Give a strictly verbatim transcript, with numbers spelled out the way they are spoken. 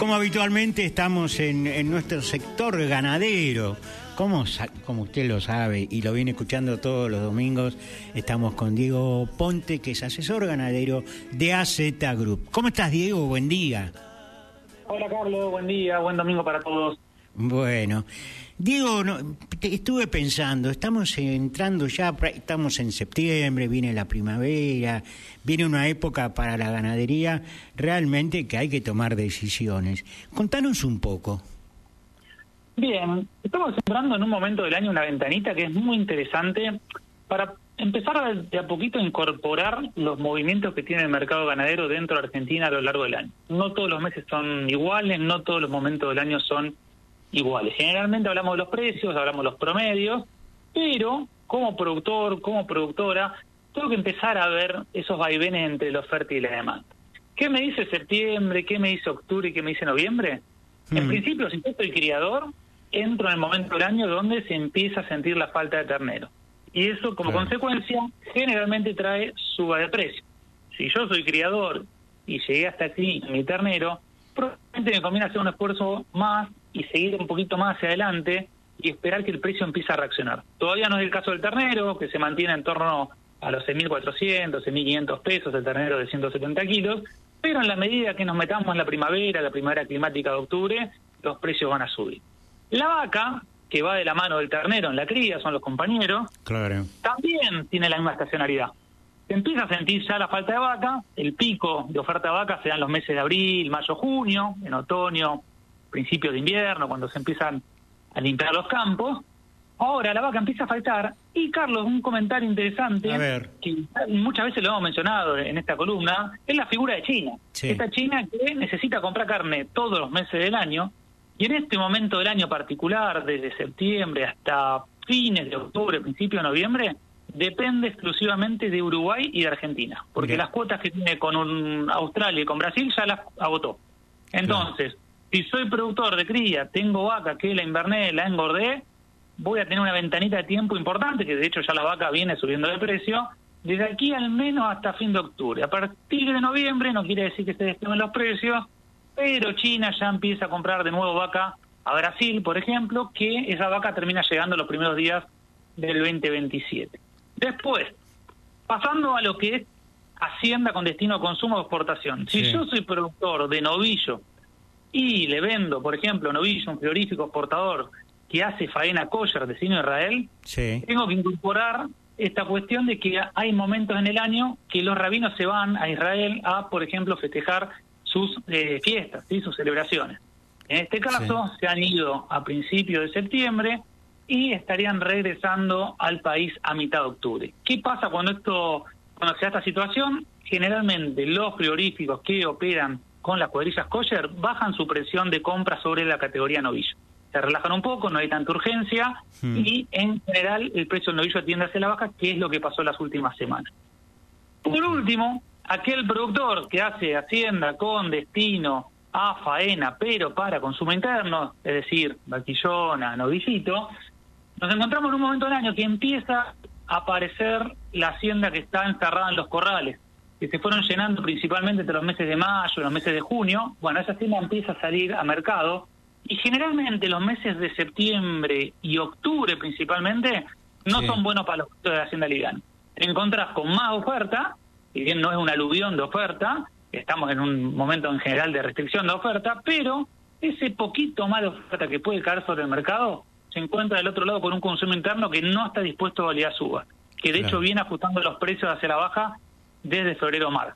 como habitualmente estamos en, en nuestro sector ganadero. Como, como usted lo sabe y lo viene escuchando todos los domingos, estamos con Diego Ponte, que es asesor ganadero de A Z Group. ¿Cómo estás, Diego? Buen día. Hola, Carlos. Buen día. Buen domingo para todos. Bueno, Diego, no, te, estuve pensando, estamos entrando ya, estamos en septiembre, viene la primavera, viene una época para la ganadería realmente que hay que tomar decisiones. Contanos un poco. Bien, estamos entrando en un momento del año, una ventanita que es muy interesante para empezar a, de a poquito a incorporar los movimientos que tiene el mercado ganadero dentro de Argentina a lo largo del año. No todos los meses son iguales, no todos los momentos del año son iguales. Generalmente hablamos de los precios, hablamos de los promedios, pero como productor, como productora, tengo que empezar a ver esos vaivenes entre la oferta y la demanda. ¿Qué me dice septiembre? ¿Qué me dice octubre? ¿Y qué me dice noviembre? Mm. En principio, si yo soy criador, entro en el momento del año donde se empieza a sentir la falta de ternero. Y eso, como claro. consecuencia, generalmente trae suba de precio. Si yo soy criador y llegué hasta aquí en mi ternero, probablemente me conviene hacer un esfuerzo más y seguir un poquito más hacia adelante y esperar que el precio empiece a reaccionar. Todavía no es el caso del ternero, que se mantiene en torno a los seis mil cuatrocientos, seis mil quinientos pesos el ternero de ciento setenta kilos, pero en la medida que nos metamos en la primavera, la primavera climática de octubre, los precios van a subir. La vaca, que va de la mano del ternero en la cría, son los compañeros, claro. también tiene la misma estacionalidad. Se empieza a sentir ya la falta de vaca, el pico de oferta de vaca se da en los meses de abril, mayo, junio, en otoño, principio de invierno, cuando se empiezan a limpiar los campos. Ahora la vaca empieza a faltar, y Carlos, un comentario interesante, a ver. que muchas veces lo hemos mencionado en esta columna, es la figura de China. Sí. Esta China que necesita comprar carne todos los meses del año, y en este momento del año particular, desde septiembre hasta fines de octubre, principio de noviembre, depende exclusivamente de Uruguay y de Argentina, porque Bien. las cuotas que tiene con un Australia y con Brasil ya las agotó. Entonces, claro. si soy productor de cría, tengo vaca que la inverné, la engordé, voy a tener una ventanita de tiempo importante, que de hecho ya la vaca viene subiendo de precio, desde aquí al menos hasta fin de octubre. A partir de noviembre no quiere decir que se desplomen los precios, pero China ya empieza a comprar de nuevo vaca a Brasil, por ejemplo, que esa vaca termina llegando los primeros días del veinte veintisiete. Después, pasando a lo que es hacienda con destino a consumo o exportación. Si sí. yo soy productor de novillo y le vendo, por ejemplo, novillo, un frigorífico exportador que hace faena kosher destino a Israel, sí. tengo que incorporar esta cuestión de que hay momentos en el año que los rabinos se van a Israel a, por ejemplo, festejar sus eh, fiestas, ¿sí? sus celebraciones. En este caso, sí. se han ido a principios de septiembre y estarían regresando al país a mitad de octubre. ¿Qué pasa cuando esto, cuando se da esta situación? Generalmente los frigoríficos que operan con las cuadrillas kosher bajan su presión de compra sobre la categoría novillo. Se relajan un poco, no hay tanta urgencia hmm. y en general el precio del novillo tiende hacia la baja, que es lo que pasó las últimas semanas. Por último, aquel productor que hace hacienda con destino a faena, pero para consumo interno, es decir, vaquillona, novillito, nos encontramos en un momento del año que empieza a aparecer la hacienda que está encerrada en los corrales, que se fueron llenando principalmente entre los meses de mayo y los meses de junio. Bueno, esa hacienda empieza a salir a mercado, y generalmente los meses de septiembre y octubre principalmente no sí. son buenos para los productores de hacienda liviana. Te encontrás con más oferta, si bien no es un aluvión de oferta, estamos en un momento en general de restricción de oferta, pero ese poquito más de oferta que puede caer sobre el mercado se encuentra del otro lado con un consumo interno que no está dispuesto a validar suba, que de claro. hecho viene ajustando los precios hacia la baja desde febrero a marzo.